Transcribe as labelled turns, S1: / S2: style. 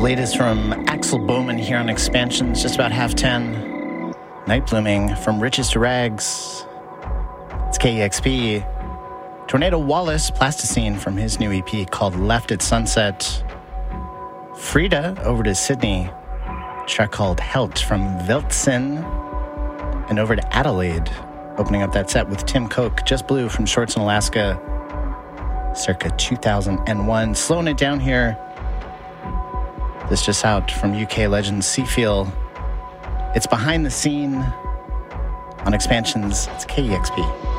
S1: Latest from Axel Bowman here on Expansions, just about 10:30. Night Blooming from Riches to Rags. It's KEXP. Tornado Wallace, Plasticine from his new EP called Left at Sunset. Frida over to Sydney. A track called Helt from Veltsin. And over to Adelaide, opening up that set with Tim Koch, Just Blue from Shorts in Alaska, circa 2001. Slowing it down here. This just out from UK legend Seafeel. It's Behind the Scene on Expansions. It's KEXP.